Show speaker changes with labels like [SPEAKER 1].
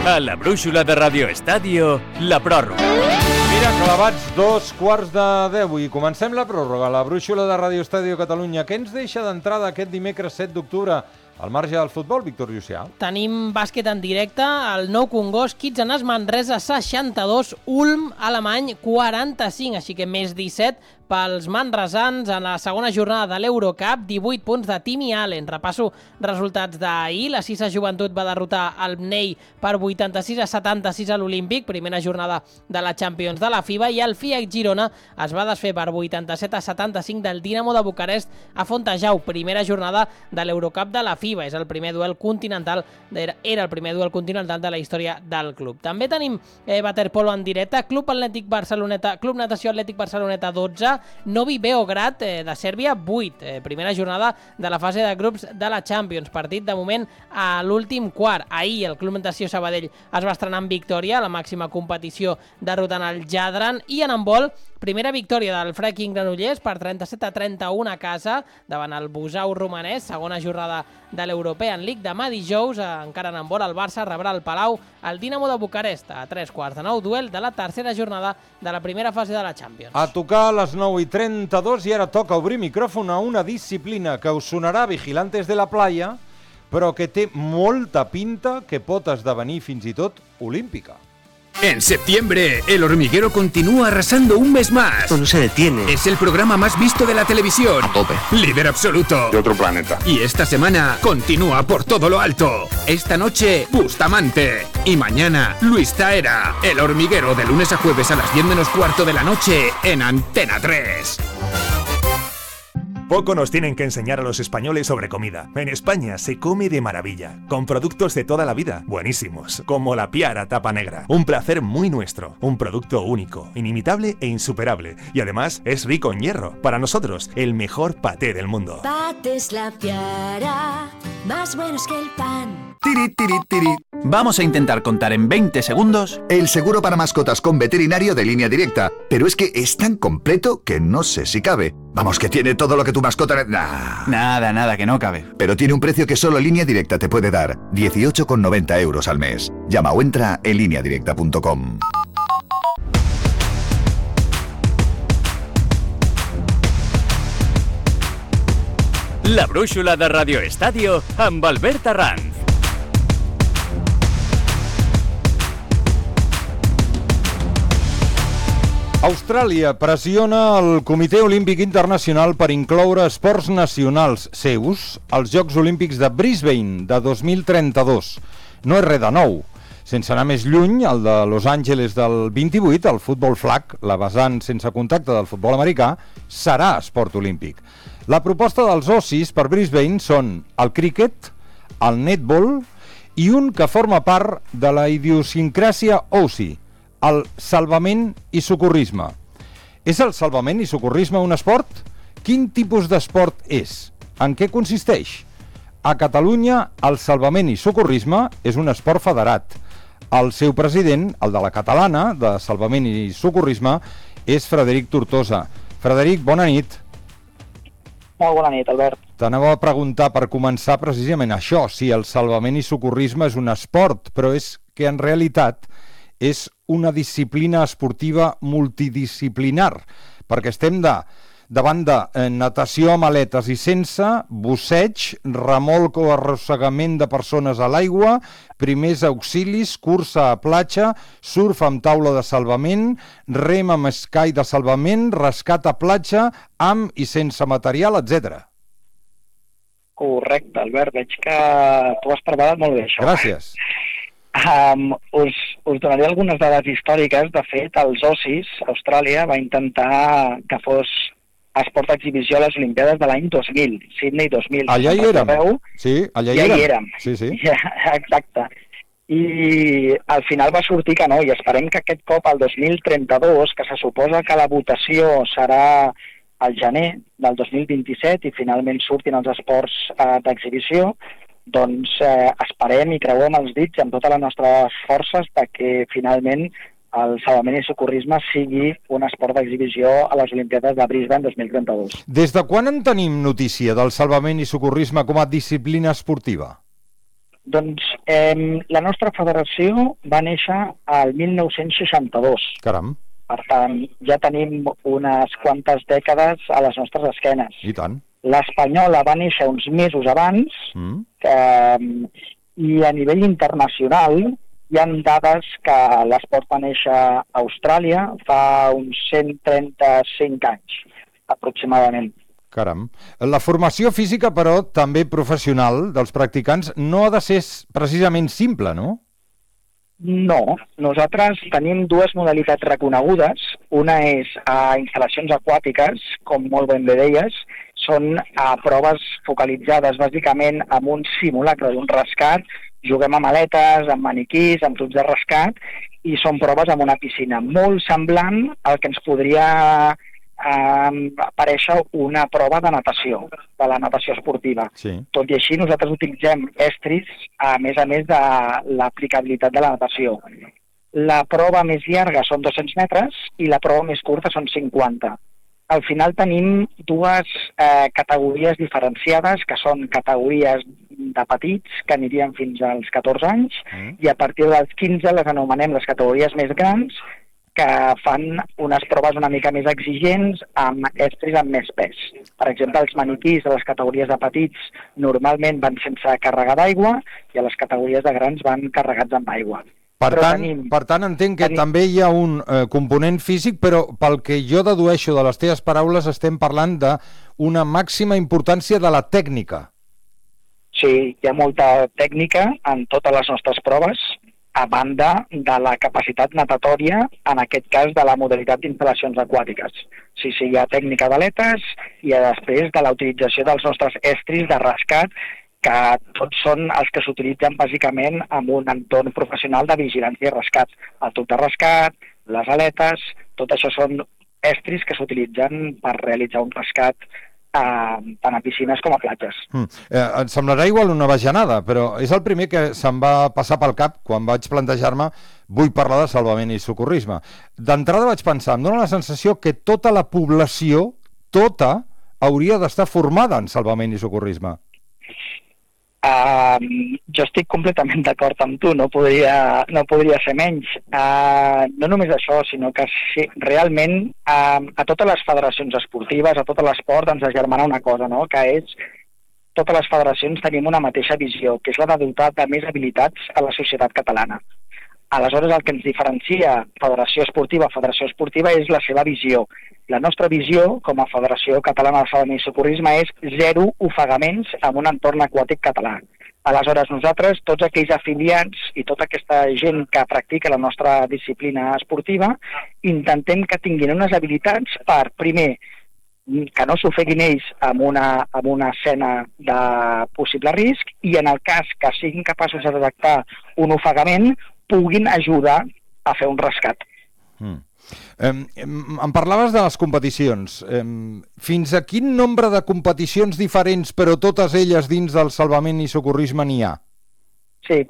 [SPEAKER 1] A la brúixola de Radio Estadio, la pròrroga.
[SPEAKER 2] Mira, clavats 9:45 i comencem la pròrroga. La brúixola de Radio Estadio Catalunya. Què ens deixa d'entrada aquest dimecres 7 d'octubre al marge del futbol, Víctor Llucià?
[SPEAKER 3] Tenim bàsquet en directe, el Nou Congost, Kitsanas Manresa 62, Ulm Alemany 45, així que més 17 pels manresans en la segona jornada de l'Eurocup, 18 punts de Timmy Allen. Repasso resultats d'ahir. La Cisa Joventut va derrotar el Bnei per 86-76 a l'Olímpic, primera jornada de la Champions de la FIBA, i el FIAC Girona es va desfer per 87-75 del Dinamo de Bucarest a Fontejau, primera jornada de l'Eurocup de la FIBA. És el primer duel continental, era el primer duel continental de la història del club. També tenim waterpolo en directe, Club Natació Atlètic Barceloneta 12, Novi Beograd de Sèrbia 8, primera jornada de la fase de grups de la Champions, partit de moment a l'últim quart. Ahir el Club Natació Sabadell es va estrenar en victòria a la màxima competició derrotant el Jadran, i en handbol, primera victòria del Fracking Granollers per 37-31 a casa davant el Busau romanès, segona jornada de l'European League. Demà dijous, encara en handbol, el Barça rebrà al Palau el Dinamo de Bucarest a 3:15, duel de la tercera jornada de la primera fase de la Champions.
[SPEAKER 2] A tocar les 9:32 i ara toca obrir micròfon a una disciplina que us sonarà Vigilantes de la Playa, però que té molta pinta que pot esdevenir fins i tot olímpica.
[SPEAKER 1] En septiembre, El Hormiguero continúa arrasando un mes más.
[SPEAKER 4] No se detiene.
[SPEAKER 1] Es el programa más visto de la televisión.
[SPEAKER 4] A tope.
[SPEAKER 1] Líder absoluto.
[SPEAKER 5] De otro planeta.
[SPEAKER 1] Y esta semana continúa por todo lo alto. Esta noche, Bustamante. Y mañana, Luis Taera. El Hormiguero, de lunes a jueves a las 10:15 de la noche en Antena 3.
[SPEAKER 6] Poco nos tienen que enseñar a los españoles sobre comida. En España se come de maravilla, con productos de toda la vida, buenísimos, como la Piara Tapa Negra. Un placer muy nuestro, un producto único, inimitable e insuperable. Y además es rico en hierro. Para nosotros, el mejor paté del mundo.
[SPEAKER 7] Patés La Piara, más buenos que el pan.
[SPEAKER 8] Tiri, tiri, tiri. Vamos a intentar contar en 20 segundos
[SPEAKER 9] el seguro para mascotas con veterinario de Línea Directa. Pero es que es tan completo que no sé si cabe. Vamos, que tiene todo lo que tu mascota...
[SPEAKER 8] Nada, que no cabe.
[SPEAKER 9] Pero tiene un precio que solo Línea Directa te puede dar. 18,90 € al mes. Llama o entra en lineadirecta.com.
[SPEAKER 1] La brúixola de Radio Estadio amb Albert Arranz.
[SPEAKER 2] Austràlia pressiona el Comitè Olímpic Internacional per incloure esports nacionals seus als Jocs Olímpics de Brisbane de 2032. No és res de nou. Sense anar més lluny, el de Los Angeles del 28, el futbol flag, la vessant sense contacte del futbol americà, serà esport olímpic. La proposta dels Ossis per Brisbane són el críquet, el netball i un que forma part de la idiosincràsia Aussie, el salvament i socorrisme. És el salvament i socorrisme un esport? Quin tipus d'esport és? En què consisteix? A Catalunya, el salvament i socorrisme és un esport federat. El seu president, el de la catalana, de salvament i socorrisme, és Frederic Tortosa. Frederic, bona nit.
[SPEAKER 10] Molt bona nit, Albert.
[SPEAKER 2] T'anava a preguntar per començar precisament això, si el salvament i socorrisme és un esport, però és que en realitat és una disciplina esportiva multidisciplinar, perquè estem davant de natació amb aletes i sense, busseig, remolc o arrossegament de persones a l'aigua, primers auxilis, cursa a platja, surf amb taula de salvament, rem amb escai de salvament, rescat a platja, amb i sense material, etc.
[SPEAKER 10] Correcte, Albert. Veig que tu has preparat molt bé això.
[SPEAKER 2] Gràcies.
[SPEAKER 10] Us donaré algunes dades històriques. De fet, els Ossis, Austràlia, va intentar que fos esport d'exhibició a les Olimpiades de l'any 2000, Sydney 2000.
[SPEAKER 2] Allà hi érem. Sí, allà hi érem. Sí.
[SPEAKER 10] Ja, exacte. I al final va sortir que no, i esperem que aquest cop, el 2032, que se suposa que la votació serà al gener del 2027 i finalment surtin els esports d'exhibició, doncs esperem i creuem els dits amb totes les nostres forces que finalment el salvament i socorrisme sigui un esport d'exhibició a les Olimpiades de Brisbane 2032.
[SPEAKER 2] Des de quan en tenim notícia del salvament i socorrisme com a disciplina esportiva?
[SPEAKER 10] Doncs la nostra federació va néixer al 1962.
[SPEAKER 2] Caram.
[SPEAKER 10] Per tant, ja tenim unes quantes dècades a les nostres esquenes.
[SPEAKER 2] I tant.
[SPEAKER 10] L'espanyola va néixer uns mesos abans i a nivell internacional hi ha dades que l'esport va néixer a Austràlia fa uns 135 anys, aproximadament.
[SPEAKER 2] Caram. La formació física, però, també professional dels practicants, no ha de ser precisament simple, no?
[SPEAKER 10] No. Nosaltres tenim dues modalitats reconegudes. Una és a instal·lacions aquàtiques, com molt ben bé deies, són a proves focalitzades bàsicament amb un simulacre d'un rescat. Juguem amb aletes, amb maniquís, amb tubs de rescat, i són proves amb una piscina molt semblant al que ens podria aparèixer una prova de natació, de la natació esportiva.
[SPEAKER 2] Sí.
[SPEAKER 10] Tot i així, nosaltres utilitzem estris a més de l'aplicabilitat de la natació. La prova més llarga són 200 metres i la prova més curta són 50. Al final tenim dues categories diferenciades, que són categories de petits, que anirien fins als 14 anys, i a partir dels 15 les anomenem les categories més grans, que fan unes proves una mica més exigents amb estris amb més pes. Per exemple, els maniquís de les categories de petits normalment van sense càrrega d'aigua i a les categories de grans van carregats amb aigua.
[SPEAKER 2] Per tant, entenc que també hi ha un component físic, però pel que jo dedueixo de les teves paraules estem parlant d'una màxima importància de la tècnica.
[SPEAKER 10] Sí, hi ha molta tècnica en totes les nostres proves, a banda de la capacitat natatòria, en aquest cas de la modalitat d'instal·lacions aquàtiques. Sí, hi ha tècnica d'aletes i després de la utilització dels nostres estris de rescat, que tots són els que s'utilitzen bàsicament en un entorn professional de vigilància i rescat. El tub de rescat, les aletes, tot això són estris que s'utilitzen per realitzar un rescat tant a piscines com a platges.
[SPEAKER 2] Et semblarà igual una bajanada, però és el primer que se'm va passar pel cap quan vaig plantejar-me vull parlar de salvament i socorrisme. D'entrada vaig pensar, em dóna la sensació que tota la població, hauria d'estar formada en salvament i socorrisme.
[SPEAKER 10] Jo estic completament d'acord amb tu, no podria ser menys. No només això, sinó que sí, realment a totes les federacions esportives, a tot l'esport, ens agermana una cosa, no? Que és totes les federacions tenim una mateixa visió, que és la de dotar de més habilitats a la societat catalana. Aleshores, el que ens diferencia federació esportiva és la seva visió. La nostra visió, com a Federació Catalana de Salvament i Socorrisme, és 0 ofegaments en un entorn aquàtic català. Aleshores, nosaltres, tots aquells afiliats i tota aquesta gent que practica la nostra disciplina esportiva, intentem que tinguin unes habilitats per, primer, que no s'ofeguin ells amb una escena de possible risc i en el cas que siguin capaços de detectar un ofegament, puguin ajudar a fer un rescat.
[SPEAKER 2] Em parlaves de les competicions. Fins a quin nombre de competicions diferents, però totes elles dins del salvament i socorrisme n'hi ha?